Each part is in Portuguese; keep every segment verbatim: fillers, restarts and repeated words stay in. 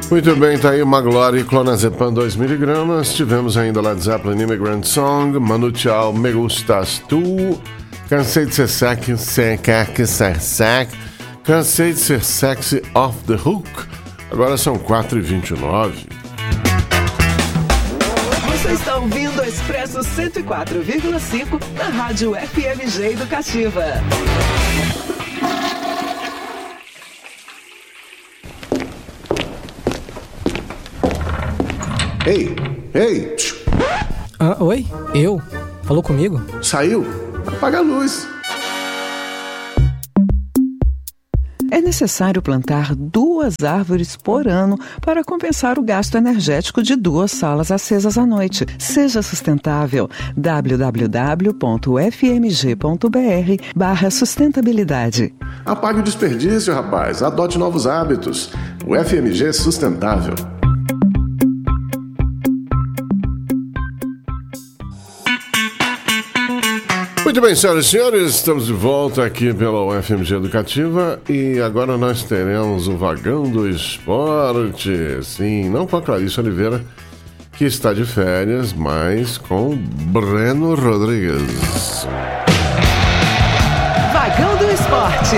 Muito bem, tá aí uma Glória e Clonazepam dois miligramas. Tivemos ainda Led Zeppelin, Immigrant Song, Manu Chao, Me Gustas Tu, Cansei de Ser Sexy, Sem Quer Que Ser Sexy, Cansei de Ser Sexy, Off the Hook. Agora são quatro e vinte e nove. Você está ouvindo o Expresso cento e quatro vírgula cinco na Rádio F M G Educativa. Ei, ei! Ah, oi? Eu? Falou comigo? Saiu? Apaga a luz. É necessário plantar duas árvores por ano para compensar o gasto energético de duas salas acesas à noite. Seja sustentável. w w w ponto f m g ponto b r barra sustentabilidade. Apague o desperdício, rapaz. Adote novos hábitos. O F M G é sustentável. Muito bem, senhoras e senhores, estamos de volta aqui pela U F M G Educativa e agora nós teremos o Vagão do Esporte, sim, não com a Clarice Oliveira, que está de férias, mas com Breno Rodrigues. Vagão do Esporte.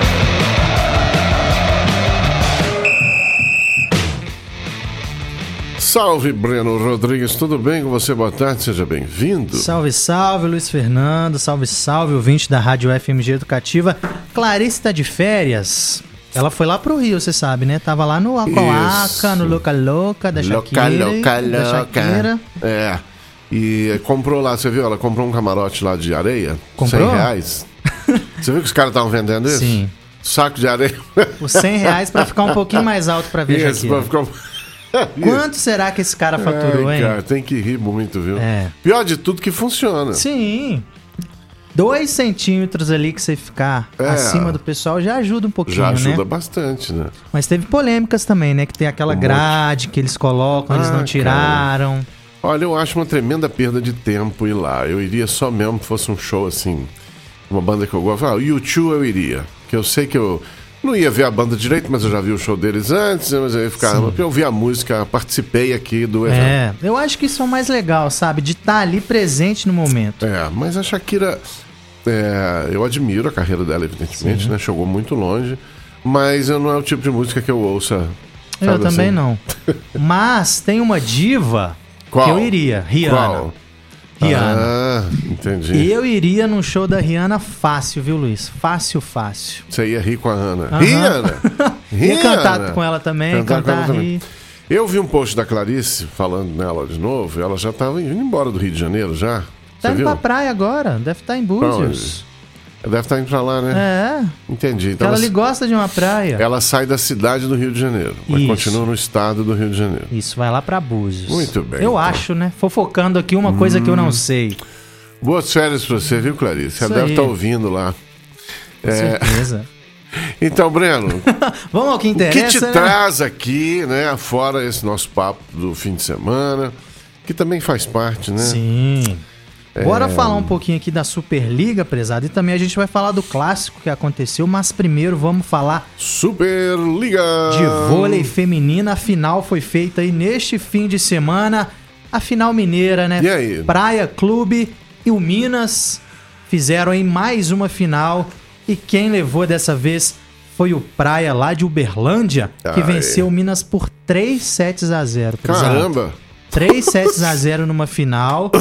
Salve, Breno Rodrigues, tudo bem com você? Boa tarde, seja bem-vindo. Salve, salve, Luiz Fernando, salve, salve, ouvinte da Rádio F M G Educativa. Clarice tá de férias, ela foi lá pro Rio, você sabe, né? Tava lá no Aquaca, no Loca Loca da Shakira. Loca, Loca, da Shakira. É, e comprou lá, você viu, ela comprou um camarote lá de areia, comprou? cem reais. Você viu que os caras estavam vendendo isso? Sim. Saco de areia. Os cem reais pra ficar um pouquinho mais alto pra ver a Isso, Shakira. pra ficar... Quanto será que esse cara faturou, Ai, hein? Cara, tem que rir muito, viu? É. Pior de tudo que funciona. Sim. Dois centímetros ali que você ficar É. acima do pessoal já ajuda um pouquinho, Já ajuda né? bastante, né? Mas teve polêmicas também, né? Que tem aquela Um grade que eles colocam, eles Ah, não tiraram. Olha, eu acho uma tremenda perda de tempo ir lá. Eu iria só mesmo que fosse um show assim, uma banda que eu gosto. Ah, o U dois eu iria. Que eu sei que eu não ia ver a banda direito, mas eu já vi o show deles antes, mas eu ia ficar. Eu ouvi a música, participei aqui do evento. É, eu acho que isso é o mais legal, sabe? De estar ali presente no momento. É, mas a Shakira, é, eu admiro a carreira dela, evidentemente, Sim. né? Chegou muito longe, mas eu não é o tipo de música que eu ouça. Eu sabe também assim? não. Mas tem uma diva Qual? que eu iria, Rihanna. Qual? Rihanna. Ah, entendi. E eu iria num show da Rihanna fácil, viu, Luiz? Fácil, fácil. Você ia rir com a Ana. Aham. Rihanna! Ia Rihanna! cantar com ela também, Cantar com ela cantar, também. rir. Eu vi um post da Clarice falando nela de novo. Ela já estava indo embora do Rio de Janeiro, já. Tá Você indo viu? pra praia agora, deve estar em Búzios. Deve estar indo pra lá, né? É, Entendi. Então ela ela, ali gosta de uma praia. ela sai da cidade do Rio de Janeiro, mas Isso. continua no estado do Rio de Janeiro. Isso, vai lá pra Búzios. Muito bem, Eu então. acho, né? Fofocando aqui uma coisa que eu não sei. Boas férias pra você, viu, Clarice? Você Isso deve aí. estar ouvindo lá. Com É, certeza. então, Breno, Vamos ao que o que interessa, te né? traz aqui, né? Fora esse nosso papo do fim de semana, que também faz parte, né? Sim. Bora falar um pouquinho aqui da Superliga, prezado. E também a gente vai falar do clássico que aconteceu. Mas primeiro vamos falar Superliga! de vôlei feminina. A final foi feita aí neste fim de semana. A final mineira, né? E aí? Praia Clube e o Minas fizeram aí mais uma final. E quem levou dessa vez foi o Praia lá de Uberlândia, que Ai. venceu o Minas por três sets a zero. prezado. Caramba! três sets a zero numa final.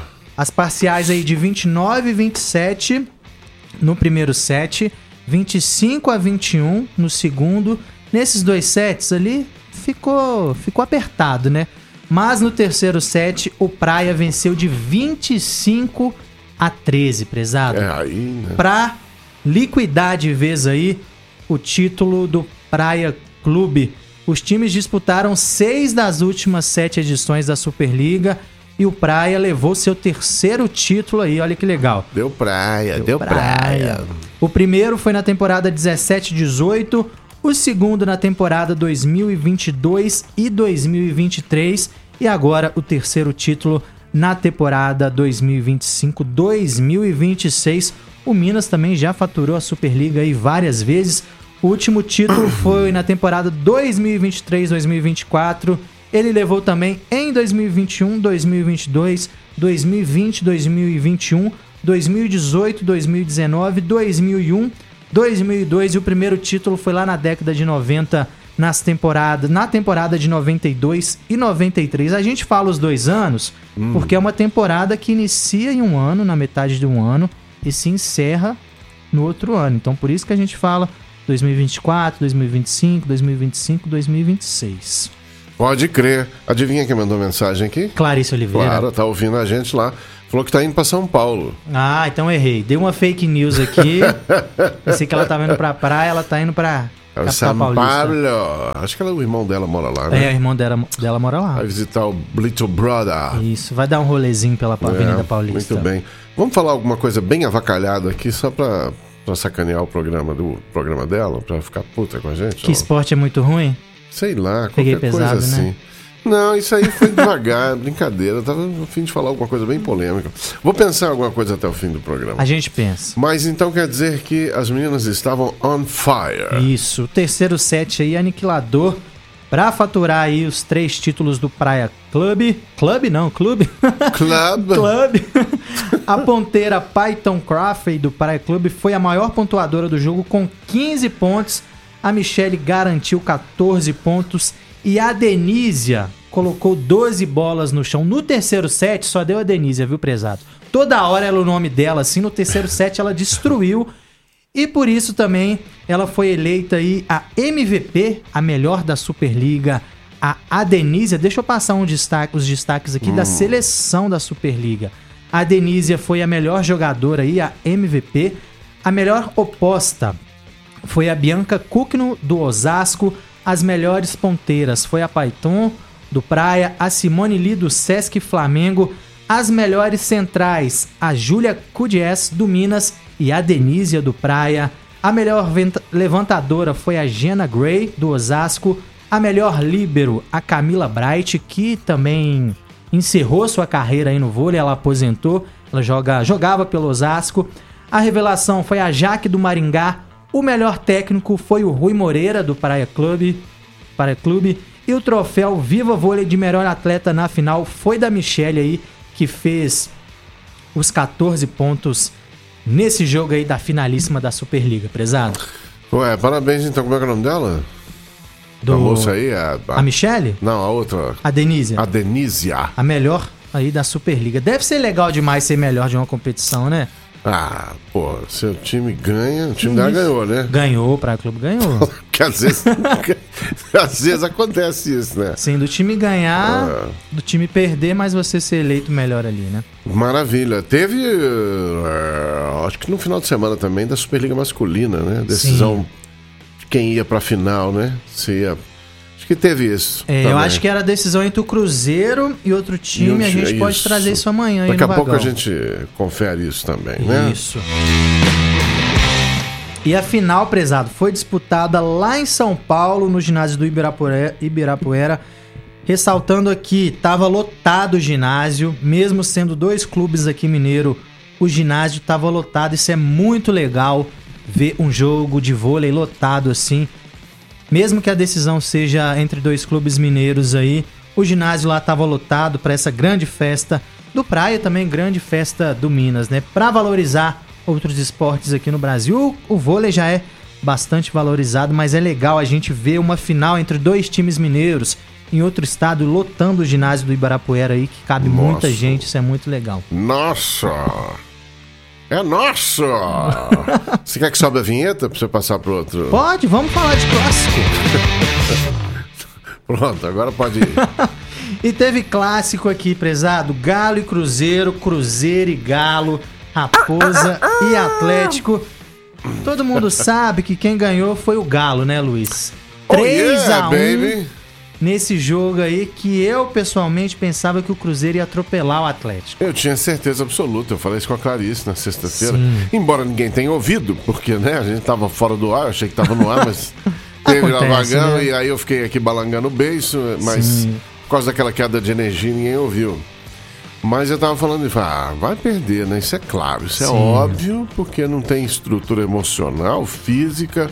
As parciais aí de vinte e nove a vinte e sete no primeiro set, vinte e cinco a vinte e um no segundo. Nesses dois sets ali ficou, ficou apertado, né? Mas no terceiro set o Praia venceu de vinte e cinco a treze, prezado. É aí, né? Pra liquidar de vez aí o título do Praia Clube. Os times disputaram seis das últimas sete edições da Superliga e o Praia levou seu terceiro título aí, olha que legal. Deu praia, deu, praia. O primeiro foi na temporada dezessete dezoito, o segundo na temporada dois mil e vinte e dois e dois mil e vinte e três e agora o terceiro título na temporada dois mil e vinte e cinco dois mil e vinte e seis. O Minas também já faturou a Superliga aí várias vezes. O último título foi na temporada dois mil e vinte e três, dois mil e vinte e quatro. Ele levou também em dois mil e vinte e um, dois mil e vinte e dois, dois mil e vinte, dois mil e vinte e um, dois mil e dezoito, dois mil e dezenove, dois mil e um, dois mil e dois e o primeiro título foi lá na década de noventa, nas temporadas, na temporada de noventa e dois e noventa e três. A gente fala os dois anos hum. porque é uma temporada que inicia em um ano, na metade de um ano, e se encerra no outro ano. Então por isso que a gente fala dois mil e vinte e quatro, dois mil e vinte e cinco, dois mil e vinte e cinco, dois mil e vinte e seis. Pode crer. Adivinha quem mandou mensagem aqui? Clarice Oliveira. Claro, tá ouvindo a gente lá. Falou que tá indo pra São Paulo. Ah, então errei. Dei uma fake news aqui. Pensei que ela tava indo pra praia, ela tá indo pra capital São paulista. Paulo. Acho que ela, o irmão dela mora lá, né? É, o irmão dela, dela mora lá. Vai visitar o Little Brother. Isso, vai dar um rolezinho pela Avenida É, Paulista. muito bem. Vamos falar alguma coisa bem avacalhada aqui, só pra, pra sacanear o programa, do, programa dela, pra ficar puta com a gente? Que ó. esporte é muito ruim? Sei lá, Peguei qualquer pesado, coisa assim. né? Não, isso aí foi devagar, brincadeira. Eu tava a fim de falar alguma coisa bem polêmica. Vou pensar em alguma coisa até o fim do programa. A gente pensa. Mas então quer dizer que as meninas estavam on fire. Isso, o terceiro set aí, aniquilador, pra faturar aí os três títulos do Praia Clube. Clube não, Clube. Club. Clube. A ponteira Python Crawford do Praia Clube foi a maior pontuadora do jogo com quinze pontos. A Michelle garantiu catorze pontos. E a Denísia colocou doze bolas no chão. No terceiro set, só deu a Denísia, viu, prezado? Toda hora era o nome dela, assim. No terceiro set, ela destruiu. E por isso também, ela foi eleita aí a M V P, a melhor da Superliga. A Adenísia, deixa eu passar um destaque, os destaques aqui hum. da seleção da Superliga. A Adenísia foi a melhor jogadora aí, a M V P. A melhor oposta foi a Bianca Kukno, do Osasco. As melhores ponteiras foi a Python, do Praia, a Simone Lee, do Sesc Flamengo. As melhores centrais, a Júlia Cudies, do Minas, e a Denísia, do Praia. A melhor levantadora foi a Jenna Gray, do Osasco. A melhor líbero, a Camila Bright, que também encerrou sua carreira aí no vôlei, ela aposentou, ela joga, jogava pelo Osasco. A revelação foi a Jaque, do Maringá. O melhor técnico foi o Rui Moreira, do Praia Clube, Praia Clube. E o troféu Viva Vôlei de melhor atleta na final foi da Michelle aí, que fez os catorze pontos nesse jogo aí da finalíssima da Superliga, prezado. Ué, parabéns então. Como é que é o nome dela? Do... A moça aí? A, a... a Michelle? Não, a outra. A Denísia. A Denísia. A melhor aí da Superliga. Deve ser legal demais ser melhor de uma competição, né? Ah, pô, seu time ganha, o time dela ganhou, né? Ganhou, o Praia Clube ganhou. Que às vezes, às vezes acontece isso, né? Sim, do time ganhar, ah. do time perder, mas você ser eleito melhor ali, né? Maravilha. Teve, uh, acho que no final de semana também, da Superliga Masculina, né? Decisão Sim. de quem ia pra final, né? Se ia... Acho que teve isso. É, eu acho que era a decisão entre o Cruzeiro e outro time. E a gente pode isso. trazer isso amanhã aí no Daqui a vagão. pouco a gente confere isso também, né? Isso. E a final, prezado, foi disputada lá em São Paulo, no ginásio do Ibirapuera. Ibirapuera. Ressaltando aqui, estava lotado o ginásio, mesmo sendo dois clubes aqui mineiro, o ginásio estava lotado. Isso é muito legal, ver um jogo de vôlei lotado assim. Mesmo que a decisão seja entre dois clubes mineiros aí, o ginásio lá estava lotado para essa grande festa do Praia, também grande festa do Minas, né? Para valorizar outros esportes aqui no Brasil, o vôlei já é bastante valorizado, mas é legal a gente ver uma final entre dois times mineiros em outro estado, lotando o ginásio do Ibirapuera aí, que cabe Nossa. muita gente, isso é muito legal. Nossa! É nossa! Você quer que sobe a vinheta pra você passar pro outro? Pode, vamos falar de clássico. Pronto, agora pode ir. E teve clássico aqui, prezado. Galo e Cruzeiro, Cruzeiro e Galo, Raposa e Atlético. Todo mundo sabe que quem ganhou foi o Galo, né, Luiz? três a um baby. Nesse jogo aí que eu pessoalmente pensava que o Cruzeiro ia atropelar o Atlético. Eu tinha certeza absoluta, eu falei isso com a Clarice na sexta-feira. Embora ninguém tenha ouvido, porque né, a gente tava fora do ar, eu achei que tava no ar, mas teve lá vagando, né? E aí eu fiquei aqui balangando o beiço, mas Sim. por causa daquela queda de energia ninguém ouviu. Mas eu tava falando, ah, vai perder, né? Isso é claro, isso é Sim. óbvio, porque não tem estrutura emocional, física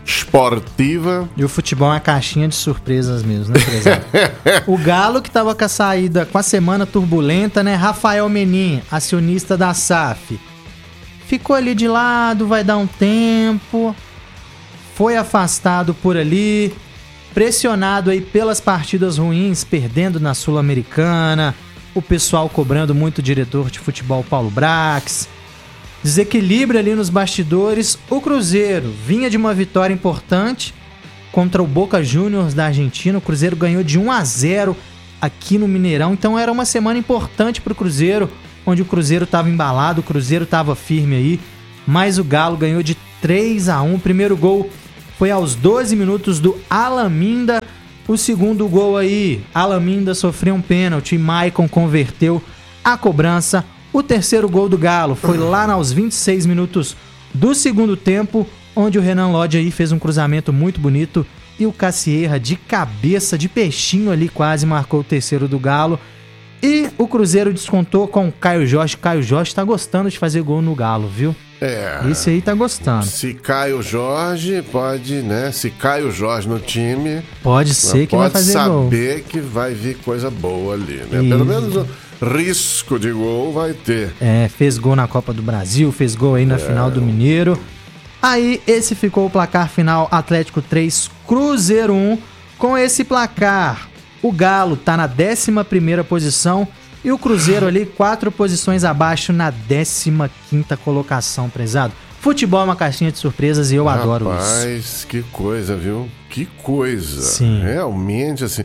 esportiva. E o futebol é uma caixinha de surpresas mesmo, né, empresário? O Galo, que tava com a saída, com a semana turbulenta, né? Rafael Menin, acionista da S A F. Ficou ali de lado, vai dar um tempo. Foi afastado por ali. Pressionado aí pelas partidas ruins, perdendo na Sul-Americana. O pessoal cobrando muito o diretor de futebol Paulo Brax. Desequilíbrio ali nos bastidores. O Cruzeiro vinha de uma vitória importante contra o Boca Juniors da Argentina. O Cruzeiro ganhou de um a zero aqui no Mineirão. Então era uma semana importante para o Cruzeiro, onde o Cruzeiro estava embalado, o Cruzeiro estava firme aí. Mas o Galo ganhou de três a um. O primeiro gol foi aos doze minutos do Alaminda. O segundo gol aí, Alaminda sofreu um pênalti e Maicon converteu a cobrança. O terceiro gol do Galo foi lá aos vinte e seis minutos do segundo tempo, onde o Renan Lodge aí fez um cruzamento muito bonito e o Cassierra de cabeça, de peixinho ali, quase marcou o terceiro do Galo. E o Cruzeiro descontou com o Caio Jorge. Caio Jorge tá gostando de fazer gol no Galo, viu? É. Esse aí tá gostando. Se Caio Jorge, pode, né? Se Caio Jorge no time... Pode ser que vai fazer gol. Pode gol. saber que vai vir coisa boa ali, né? Isso. Pelo menos o risco de gol vai ter. É, fez gol na Copa do Brasil, fez gol aí na é. final do Mineiro. Aí, esse ficou o placar final: Atlético três, Cruzeiro um. Com esse placar, o Galo tá na décima primeira posição e o Cruzeiro ali quatro posições abaixo na décima quinta colocação, prezado. Futebol é uma caixinha de surpresas e eu Rapaz, adoro isso. Rapaz, que coisa, viu? Que coisa. Sim. Realmente, assim,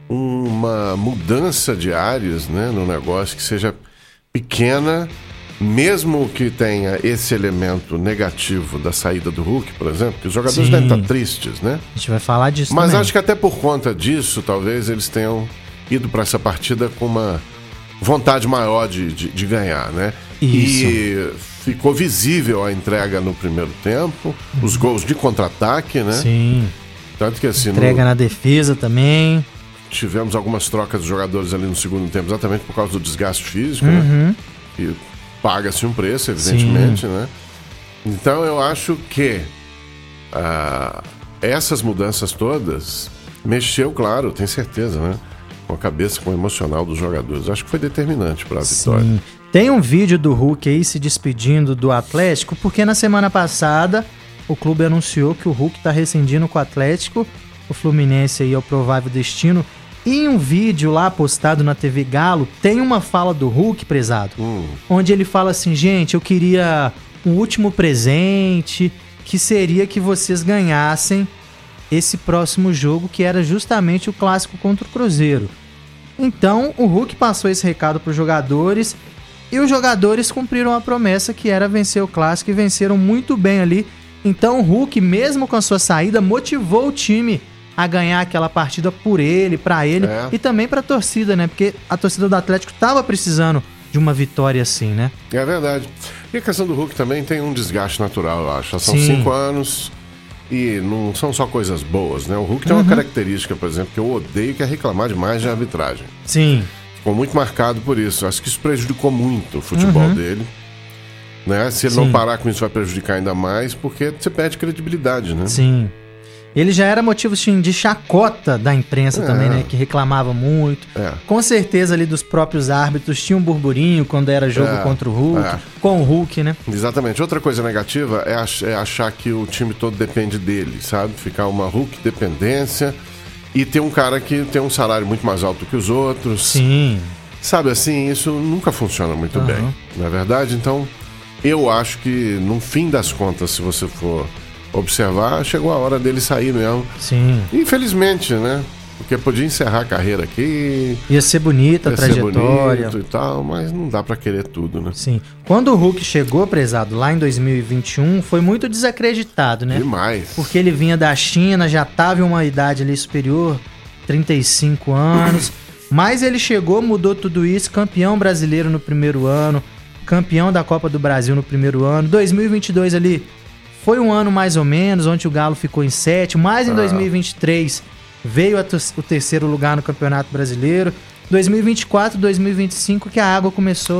uma mudança de áreas, né, no negócio que seja pequena, mesmo que tenha esse elemento negativo da saída do Hulk, por exemplo, que os jogadores Sim. devem estar tristes, né? A gente vai falar disso Mas também. acho que até por conta disso, talvez eles tenham ido para essa partida com uma vontade maior de, de, de ganhar, né? Isso. E ficou visível a entrega no primeiro tempo, uhum. os gols de contra-ataque, né? Sim. Tanto que assim... Entrega no... na defesa também. Tivemos algumas trocas dos jogadores ali no segundo tempo, exatamente por causa do desgaste físico, uhum. né? E paga-se um preço, evidentemente, Sim. né? Então eu acho que ah, essas mudanças todas mexeu, claro, tenho certeza, né? Com a cabeça, com o emocional dos jogadores. Acho que foi determinante para a vitória. Sim. Tem um vídeo do Hulk aí se despedindo do Atlético, porque na semana passada o clube anunciou que o Hulk está rescindindo com o Atlético, o Fluminense aí é o provável destino. E em um vídeo lá postado na T V Galo, tem uma fala do Hulk, prezado, hum. onde ele fala assim: gente, eu queria um último presente, que seria que vocês ganhassem esse próximo jogo, que era justamente o clássico contra o Cruzeiro. Então o Hulk passou esse recado para os jogadores e os jogadores cumpriram a promessa, que era vencer o clássico, e venceram muito bem ali. Então o Hulk, mesmo com a sua saída, motivou o time a ganhar aquela partida por ele, pra ele é. e também pra torcida, né? Porque a torcida do Atlético tava precisando de uma vitória assim, né? É verdade. E a questão do Hulk também tem um desgaste natural, eu acho. São Sim. cinco anos e não são só coisas boas, né? O Hulk tem uma uhum. característica, por exemplo, que eu odeio, que é reclamar demais de arbitragem. Sim. Ficou muito marcado por isso. Acho que isso prejudicou muito o futebol uhum. dele. Né? Se ele Sim. não parar com isso, vai prejudicar ainda mais, porque você perde credibilidade, né? Sim. Ele já era motivo de chacota da imprensa é. também, né? Que reclamava muito. É. Com certeza ali dos próprios árbitros tinha um burburinho quando era jogo é. contra o Hulk, é. com o Hulk, né? Exatamente. Outra coisa negativa é, ach- é achar que o time todo depende dele, sabe? Ficar uma Hulk dependência e ter um cara que tem um salário muito mais alto que os outros. Sim. Sabe assim, isso nunca funciona muito uhum. bem, não é verdade? Então, eu acho que no fim das contas, se você for observar, chegou a hora dele sair mesmo. Sim. Infelizmente, né? Porque podia encerrar a carreira aqui. Ia ser bonita a trajetória. Ser bonito e tal, mas não dá pra querer tudo, né? Sim. Quando o Hulk chegou, prezado, lá em dois mil e vinte e um, foi muito desacreditado, né? Demais. Porque ele vinha da China, já tava em uma idade ali superior, trinta e cinco anos. Mas ele chegou, mudou tudo isso, campeão brasileiro no primeiro ano, campeão da Copa do Brasil no primeiro ano. dois mil e vinte e dois ali foi um ano mais ou menos, onde o Galo ficou em sétimo, mas em ah. dois mil e vinte e três veio a t- o terceiro lugar no Campeonato Brasileiro. dois mil e vinte e quatro, dois mil e vinte e cinco que a água começou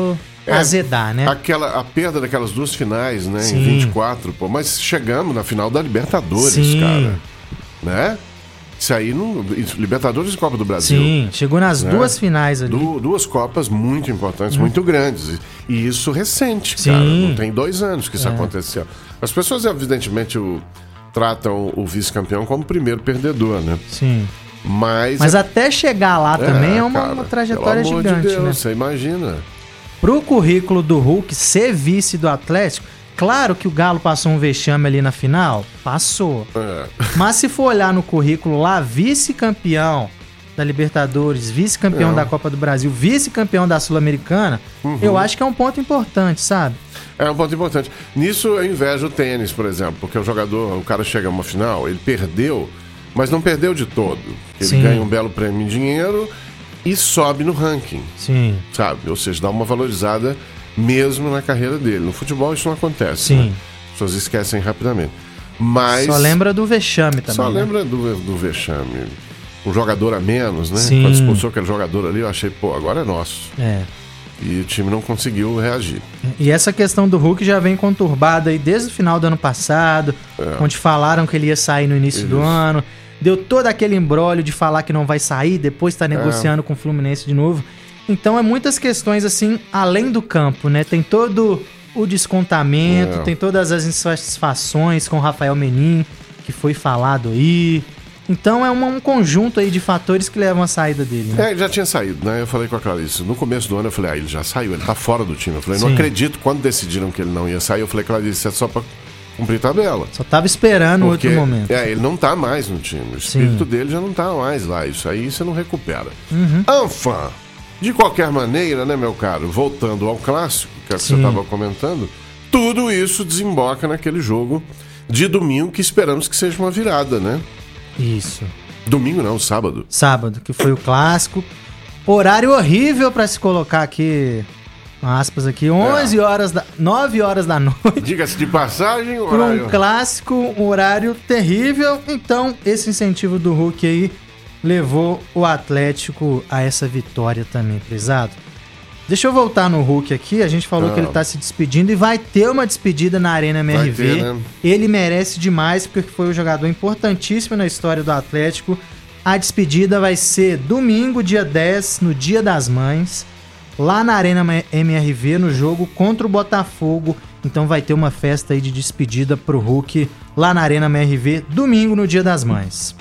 É, azedar, né? Aquela, a perda daquelas duas finais, né? Sim. Em vinte e quatro, pô. Mas chegamos na final da Libertadores, Sim. cara. Né? Isso aí, não, Libertadores e Copa do Brasil. Sim, chegou nas né? duas finais ali. Du, duas Copas muito importantes, hum. muito grandes. E, e isso recente, Sim. cara. Não tem dois anos que isso É. aconteceu. As pessoas, evidentemente, o, tratam o vice-campeão como o primeiro perdedor, né? Sim. Mas, Mas até chegar lá é, também é uma, cara, uma trajetória pelo amor gigante, de Deus, né? Você imagina. Pro currículo do Hulk ser vice do Atlético, claro que o Galo passou um vexame ali na final, passou. É. Mas se for olhar no currículo lá, vice-campeão da Libertadores, vice-campeão É. da Copa do Brasil, vice-campeão da Sul-Americana, Uhum. eu acho que é um ponto importante, sabe? É um ponto importante. Nisso eu invejo o tênis, por exemplo, porque o jogador, o cara chega a uma final, ele perdeu, mas não perdeu de todo. Ele Sim. ganha um belo prêmio em dinheiro e sobe no ranking, Sim, sabe? Ou seja, dá uma valorizada mesmo na carreira dele. No futebol isso não acontece. sim. Né? As pessoas esquecem rapidamente. Mas Só lembra do vexame também. Só né? lembra do, do vexame. Um jogador a menos, né? Sim. Quando expulsou aquele jogador ali, eu achei, pô, agora é nosso. É. E o time não conseguiu reagir. E essa questão do Hulk já vem conturbada aí desde o final do ano passado, É. onde falaram que ele ia sair no início do Isso. ano. Deu todo aquele imbróglio de falar que não vai sair, depois tá negociando com o Fluminense de novo. Então é muitas questões assim, além do campo, né? Tem todo o descontamento, É. tem todas as insatisfações com o Rafael Menin, que foi falado aí. Então é um, um conjunto aí de fatores que levam à saída dele, né? É, ele já tinha saído, né? Eu falei com a Clarice. No começo do ano eu falei, ah, ele já saiu, ele tá fora do time. Eu falei, não Sim. acredito. Quando decidiram que ele não ia sair, eu falei, Clarice, é só pra cumprir tabela. Só tava esperando Porque, outro momento. É, ele não tá mais no time. O espírito Sim. dele já não tá mais lá. Isso aí você não recupera. Uhum. Anfã, de qualquer maneira, né, meu caro? Voltando ao clássico, que, é que você Sim. tava comentando, tudo isso desemboca naquele jogo de domingo que esperamos que seja uma virada, né? Isso. Domingo não, sábado. Sábado, que foi o clássico. Horário horrível pra se colocar aqui, aspas aqui, onze horas da, nove horas da noite. Diga-se de passagem, Para horário... um clássico, um horário terrível. Então, esse incentivo do Hulk aí levou o Atlético a essa vitória também, prezado. Deixa eu voltar no Hulk aqui. A gente falou Ah. que ele tá se despedindo e vai ter uma despedida na Arena M R V. Vai ter, né? Ele merece demais porque foi um jogador importantíssimo na história do Atlético. A despedida vai ser domingo, dia dez, no Dia das Mães, lá na Arena M R V, no jogo contra o Botafogo. Então vai ter uma festa aí de despedida pro Hulk lá na Arena M R V, domingo, no Dia das Mães.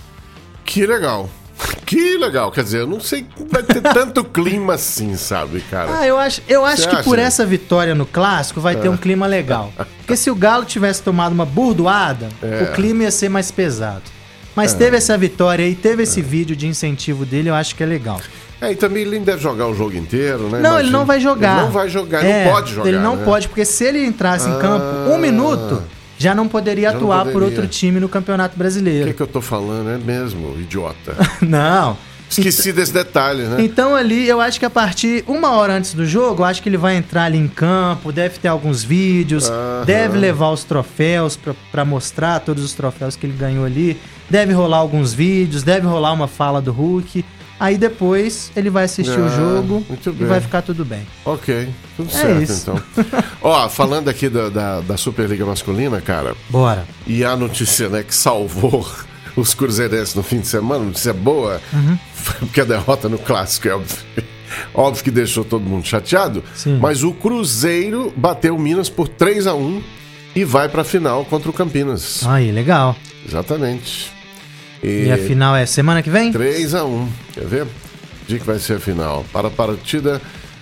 Que legal. Que legal. Quer dizer, eu não sei que vai ter tanto clima assim, sabe, cara? Ah, eu acho, eu acho Você que acha? por essa vitória no Clássico vai ter um clima legal. Porque se o Galo tivesse tomado uma burdoada, É. o clima ia ser mais pesado. Mas teve essa vitória aí, teve esse vídeo de incentivo dele, eu acho que é legal. É, e também ele nem deve jogar o jogo inteiro, né? Não, ele Imagina. não vai jogar. Ele não vai jogar, É, não pode jogar. Ele não né? pode, porque se ele entrasse em campo um Ah. minuto, já não poderia Já não atuar por poderia. outro time no Campeonato O Brasileiro. que, que eu tô falando? É mesmo, idiota. Não. Esqueci desse detalhe, né? Então ali, eu acho que a partir uma hora antes do jogo, eu acho que ele vai entrar ali em campo, deve ter alguns vídeos, Aham. deve levar os troféus pra, pra mostrar todos os troféus que ele ganhou ali, deve rolar alguns vídeos, deve rolar uma fala do Hulk. Aí depois ele vai assistir Ah, o jogo muito e bem. vai ficar tudo bem. Ok, tudo É certo isso. então. Ó, falando aqui da, da, da Superliga Masculina, cara, Bora. e a notícia, né, que salvou os cruzeirenses no fim de semana, notícia boa, Uhum. porque a derrota no Clássico é óbvio, óbvio que deixou todo mundo chateado, Sim. mas o Cruzeiro bateu o Minas por três a um e vai pra final contra o Campinas. Aí, legal. Exatamente. E a final é semana que vem? três a um, quer ver? Dia que vai ser a final. Para a partida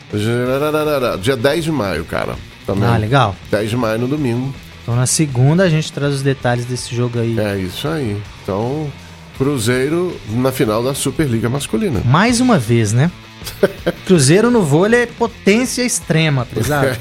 dia dez de maio, cara. Também. Ah, legal. dez de maio no domingo. Então na segunda a gente traz os detalhes desse jogo aí. É isso aí. Então, Cruzeiro na final da Superliga Masculina. Mais uma vez, né? Cruzeiro no vôlei é potência extrema, prezado.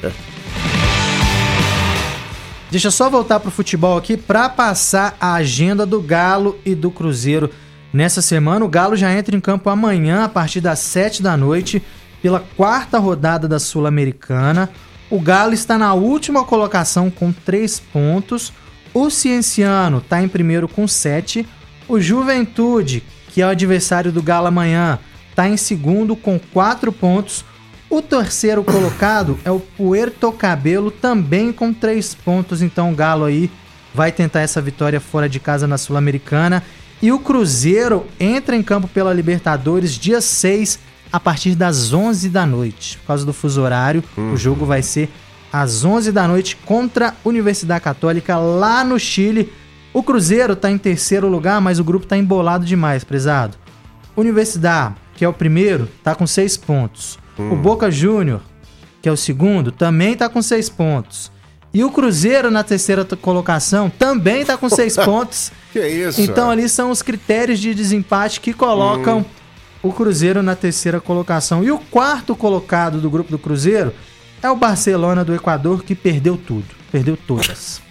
Deixa eu só voltar pro futebol aqui para passar a agenda do Galo e do Cruzeiro. Nessa semana, o Galo já entra em campo amanhã, a partir das sete da noite, pela quarta rodada da Sul-Americana. O Galo está na última colocação com três pontos. O Cienciano está em primeiro com sete. O Juventude, que é o adversário do Galo amanhã, está em segundo com quatro pontos. O terceiro colocado é o Puerto Cabelo, também com três pontos. Então o Galo aí vai tentar essa vitória fora de casa na Sul-Americana. E o Cruzeiro entra em campo pela Libertadores dia seis, a partir das onze da noite. Por causa do fuso horário, uhum. o jogo vai ser às onze da noite contra a Universidade Católica lá no Chile. O Cruzeiro está em terceiro lugar, mas o grupo está embolado demais, prezado. Universidade, que é o primeiro, está com seis pontos. Hum. O Boca Júnior, que é o segundo, também está com seis pontos. E o Cruzeiro, na terceira colocação, também está com seis pontos. Que isso? Então ali são os critérios de desempate que colocam hum. o Cruzeiro na terceira colocação. E o quarto colocado do grupo do Cruzeiro é o Barcelona do Equador, que perdeu tudo. Perdeu todas.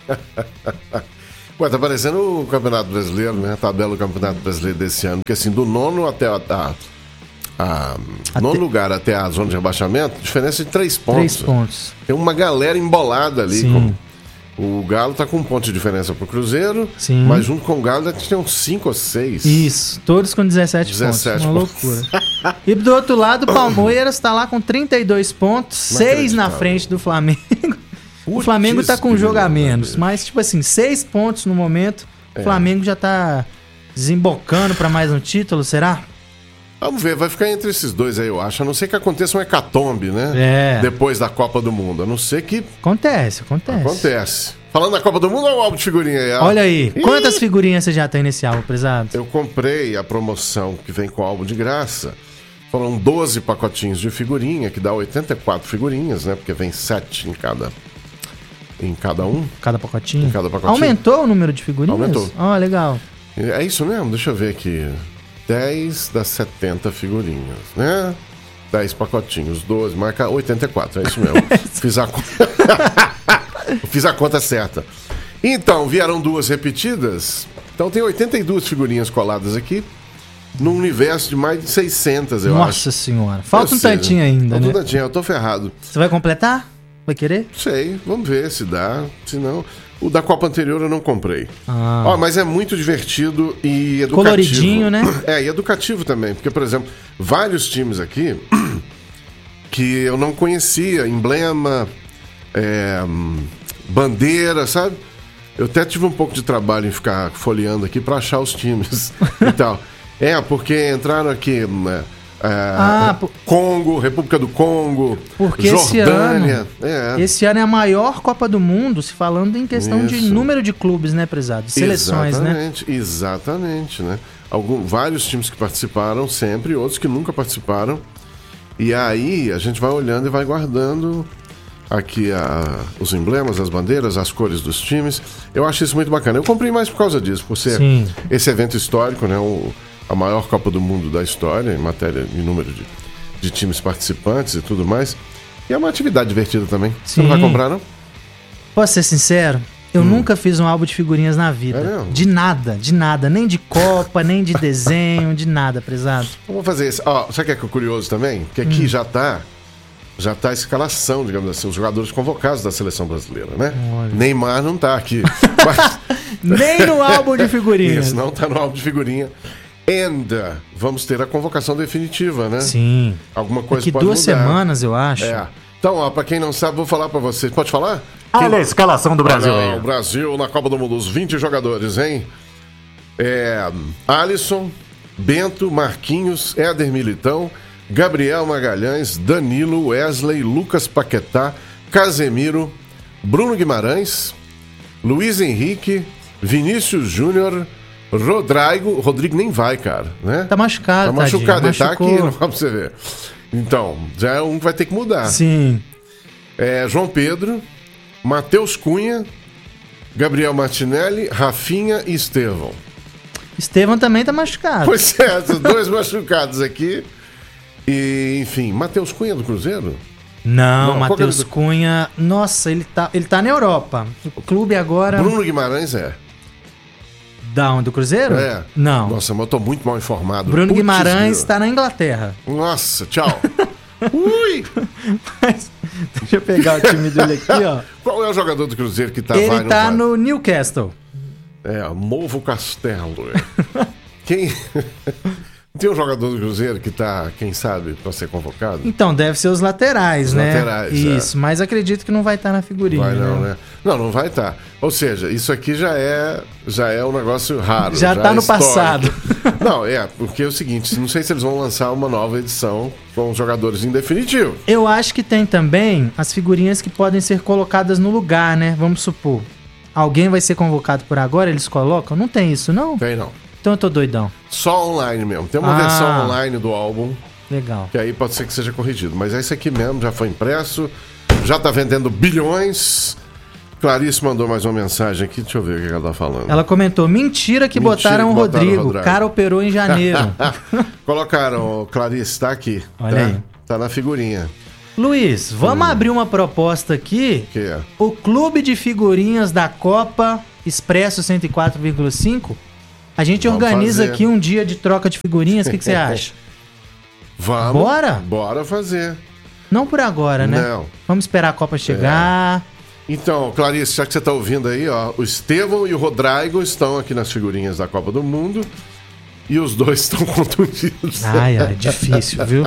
Ué, tá parecendo o Campeonato Brasileiro, né? A tabela do Campeonato Brasileiro desse ano. Porque assim, do nono até a, a, a até... nono lugar até a zona de rebaixamento, diferença de três pontos. Três pontos. Tem uma galera embolada ali. Sim. Com... O Galo tá com um ponto de diferença pro Cruzeiro. Sim. Mas junto com o Galo a gente tem uns cinco ou seis. Isso, todos com dezessete, dezessete pontos. Uma pontos. loucura. E do outro lado, o Palmeiras tá lá com trinta e dois pontos, seis na frente do Flamengo. O Flamengo tá com um jogo a menos, mas tipo assim, seis pontos no momento. O Flamengo já tá desembocando pra mais um título, será? Vamos ver, vai ficar entre esses dois aí, eu acho. A não ser que aconteça um hecatombe, né? É. Depois da Copa do Mundo. A não ser que... Acontece, acontece. Acontece. Falando da Copa do Mundo, olha o álbum de figurinha aí. Ó. Olha aí, quantas Ih! figurinhas você já tem nesse álbum, prezado? Eu comprei a promoção que vem com o álbum de graça. Foram doze pacotinhos de figurinha, que dá oitenta e quatro figurinhas, né? Porque vem sete em cada... Em cada um? Cada pacotinho? Em cada pacotinho. Aumentou o número de figurinhas? Aumentou. Ó, oh, legal. É isso mesmo? Deixa eu ver aqui. dez das setenta figurinhas, né? dez pacotinhos, doze, marca oitenta e quatro, é isso mesmo. Fiz a conta. Fiz a conta certa. Então, vieram duas repetidas. Então tem oitenta e duas figurinhas coladas aqui. Num universo de mais de seiscentas, eu Nossa acho. Nossa senhora. Falta eu um sei, tantinho ainda, falta né? um tantinho, eu tô ferrado. Você vai completar? Vai querer? Sei, vamos ver se dá. Se não, o da Copa anterior eu não comprei. Ah. Ó, mas é muito divertido e educativo. Coloridinho, né? É, e educativo também. Porque, por exemplo, vários times aqui que eu não conhecia, emblema, é, bandeira, sabe? Eu até tive um pouco de trabalho em ficar folheando aqui para achar os times e tal. É, porque entraram aqui... Né, É, ah, por... Congo, República do Congo, porque Jordânia. Esse ano, é. esse ano é a maior Copa do Mundo, se falando em questão Isso. de número de clubes, né, prezado? De seleções, exatamente, né? Exatamente, né? Algum, vários times que participaram sempre, outros que nunca participaram. E aí a gente vai olhando e vai guardando aqui a, os emblemas, as bandeiras, as cores dos times. Eu acho isso muito bacana. Eu comprei mais por causa disso, por ser Sim. esse evento histórico, né? O, a maior Copa do Mundo da história, em matéria de número de, de times participantes e tudo mais. E é uma atividade divertida também. Sim. Você não vai comprar, não? Posso ser sincero? Eu hum. nunca fiz um álbum de figurinhas na vida. É mesmo? De nada, de nada. Nem de Copa, nem de desenho, de nada, prezado. Vamos fazer isso. Ó, sabe o que é, que é curioso também? Que aqui hum. já tá já tá a escalação, digamos assim, os jogadores convocados da seleção brasileira, né? Olha. Neymar não tá aqui. Mas... Nem no álbum de figurinhas. Isso, não tá no álbum de figurinha. Ainda vamos ter a convocação definitiva, né? Sim. Alguma coisa Daqui pode duas mudar. semanas, eu acho. É. Então, ó, pra quem não sabe, vou falar pra vocês. Pode falar? Olha quem... a escalação do Brasil Olha, aí. O Brasil na Copa do Mundo, os vinte jogadores, hein? É, Alisson, Bento, Marquinhos, Éder Militão, Gabriel Magalhães, Danilo, Wesley, Lucas Paquetá, Casemiro, Bruno Guimarães, Luiz Henrique, Vinícius Júnior, Rodrigo, Rodrigo nem vai, cara, né? Tá machucado, Tá machucado, ele tá machucou. aqui, não dá pra você ver. Então, já é um que vai ter que mudar. Sim. É, João Pedro, Matheus Cunha, Gabriel Martinelli, Rafinha e Estevão. Estevão também tá machucado. Pois é, esses dois machucados aqui. E, enfim, Matheus Cunha do Cruzeiro? Não, Não, Matheus é? Cunha... Nossa, ele tá, ele tá na Europa. O clube agora... Bruno Guimarães é. Da onde? Do Cruzeiro? É. Não. Nossa, mas eu tô muito mal informado. Bruno Putz, Guimarães meu. tá na Inglaterra. Nossa, tchau. Ui! Mas, deixa eu pegar o time dele aqui, ó. Qual é o jogador do Cruzeiro que tá Ele vai, tá vai? no Newcastle. É, Novo Castelo. É. Quem... Tem um jogador do Cruzeiro que tá, quem sabe, pra ser convocado? Então, deve ser os laterais, Os né? laterais, Isso, é. mas acredito que não vai estar na figurinha. Vai não, né? né? Não, não vai estar. Ou seja, isso aqui já é, já é um negócio raro. Já tá é no histórico. passado. Não, é, porque é o seguinte, não sei se eles vão lançar uma nova edição com os jogadores em definitivo. Eu acho que tem também as figurinhas que podem ser colocadas no lugar, né? Vamos supor, alguém vai ser convocado por agora, eles colocam? Não tem isso, não? Tem não. Então eu tô doidão. Só online mesmo. Tem uma Ah. versão online do álbum, Legal. que aí pode ser que seja corrigido. Mas é esse aqui mesmo, já foi impresso, já tá vendendo bilhões. Clarice mandou mais uma mensagem aqui, deixa eu ver o que ela tá falando. Ela comentou, mentira que Mentira botaram o que botaram o Rodrigo, o Rodrigo. cara operou em janeiro. Colocaram, Clarice, tá aqui. Olha tá? aí. Tá na figurinha. Luiz, vamos abrir uma proposta aqui. Que é? O Clube de Figurinhas da Copa Expresso cento e quatro vírgula cinco. A gente Vamos organiza fazer. aqui um dia de troca de figurinhas. O que, que você acha? Vamos. Bora? Bora fazer. Não por agora, né? Não. Vamos esperar a Copa chegar. Então, Clarice, já que você tá ouvindo aí, ó, o Estevão e o Rodrigo estão aqui nas figurinhas da Copa do Mundo e os dois estão contundidos. Ai, ai, difícil, viu?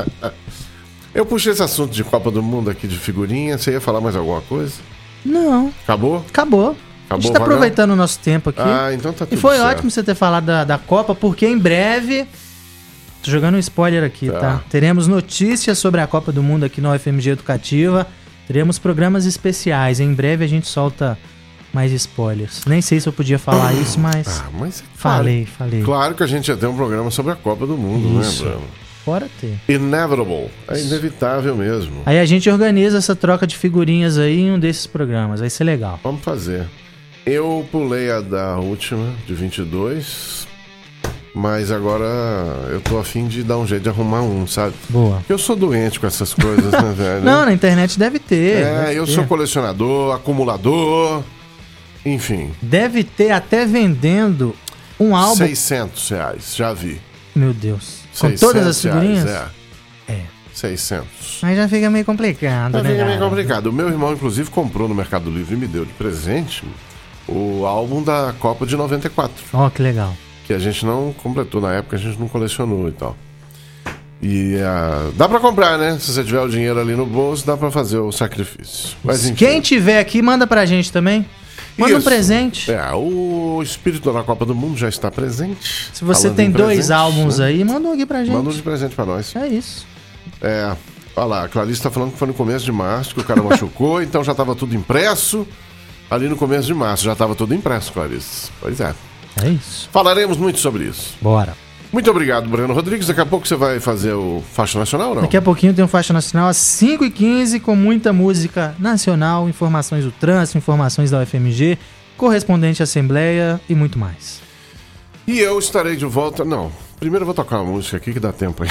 Eu puxei esse assunto de Copa do Mundo aqui de figurinha. Você ia falar mais alguma coisa? Não, Acabou? acabou. A gente tá Vagão? aproveitando o nosso tempo aqui. Ah, então tá tudo E foi certo. ótimo você ter falado da, da Copa, porque em breve. Tô jogando um spoiler aqui, tá. Tá. Teremos notícias sobre a Copa do Mundo aqui no U F M G Educativa. Teremos programas especiais. Em breve a gente solta mais spoilers. Nem sei se eu podia falar isso, mas. Ah, mas é falei, claro, falei. Claro que a gente ia ter um programa sobre a Copa do Mundo, Isso. né, Bruno? Bora ter. Inevitable. É inevitável mesmo. Aí a gente organiza essa troca de figurinhas aí em um desses programas. Vai ser legal. Vamos fazer. Eu pulei a da última, de vinte e dois, mas agora eu tô afim de dar um jeito de arrumar um, sabe? Boa. Eu sou doente com essas coisas, né, velho? Não, na internet deve ter. É, deve eu ter. sou colecionador, acumulador, enfim. Deve ter até vendendo um álbum. seiscentos reais, já vi. Meu Deus. Com seiscentos todas as figurinhas? reais, é. É. seiscentos. Aí já fica meio complicado, Mas né? fica meio cara? complicado. O meu irmão, inclusive, comprou no Mercado Livre e me deu de presente o álbum da Copa de noventa e quatro. Ó, que legal. Que a gente não completou na época, a gente não colecionou e tal. E uh, dá pra comprar, né? Se você tiver o dinheiro ali no bolso, dá pra fazer o sacrifício. Mas enfim. Quem tiver aqui, manda pra gente também. Manda um Isso. presente. É, o espírito da Copa do Mundo já está presente. Se você Falando tem em dois presentes, álbuns né? aí, manda um aqui pra gente. Manda um de presente pra nós. É isso. É, olha lá, a Clarice tá falando que foi no começo de março que o cara machucou, então já tava tudo impresso. Ali no começo de março já tava tudo impresso, Clarice. Pois é. É isso. Falaremos muito sobre isso. Bora. Muito obrigado, Breno Rodrigues. Daqui a pouco você vai fazer o Faixa Nacional ou não? Daqui a pouquinho tem um Faixa Nacional às cinco e quinze com muita música nacional, informações do trânsito, informações da U F M G, correspondente à Assembleia e muito mais. E eu estarei de volta. Não, primeiro eu vou tocar uma música aqui que dá tempo aí.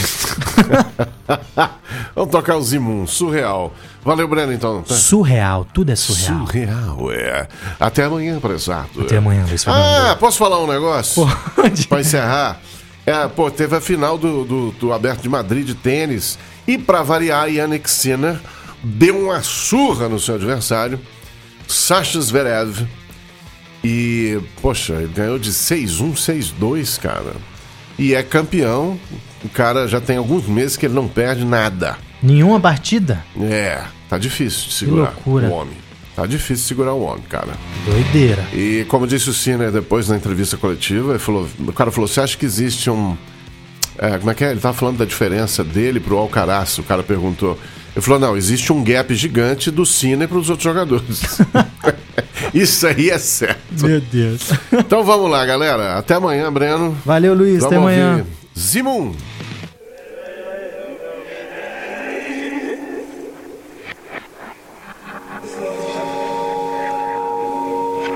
Vamos tocar o Zimun, Surreal. Valeu, Breno, então. Tá? Surreal, tudo é surreal. Surreal, é. Até amanhã, prezado. Até amanhã, Luiz Fernando. Ah, posso falar um negócio? Pode. Pra encerrar? É, pô, teve a final do, do, do Aberto de Madrid de tênis e, pra variar, Yannick Sinner deu uma surra no seu adversário, Sasha Zverev. E, poxa, ele ganhou de seis a um, seis a dois, cara. E é campeão. O cara já tem alguns meses que ele não perde nada. Nenhuma partida? É, tá difícil de segurar loucura. o homem. Tá difícil de segurar o homem, cara. Doideira. E como disse o Sinner depois na entrevista coletiva, ele falou, o cara falou, você acha que existe um... É, como é que é? Ele tava falando da diferença dele pro Alcaraz, o cara perguntou. Ele falou, não, existe um gap gigante do Sinner pros outros jogadores. Isso aí é certo. Meu Deus. Então vamos lá, galera. Até amanhã, Breno. Valeu, Luiz. Vamos Até amanhã. ouvir Zimun.